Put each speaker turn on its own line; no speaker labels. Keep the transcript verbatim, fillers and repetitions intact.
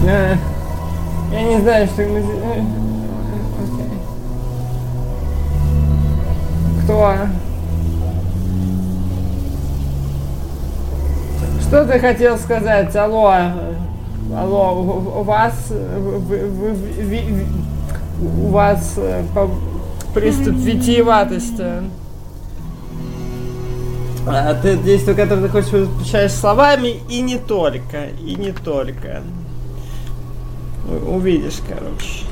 Э, Я не знаю, что мы... э, окей. Кто? Что ты хотел сказать? Алло. Алло, у, у вас... Вы, вы, вы, ви- у вас э, по- приступ витиеватости. А ты действие, которое ты хочешь, включаешь словами, и не только, и не только. У- Увидишь, короче.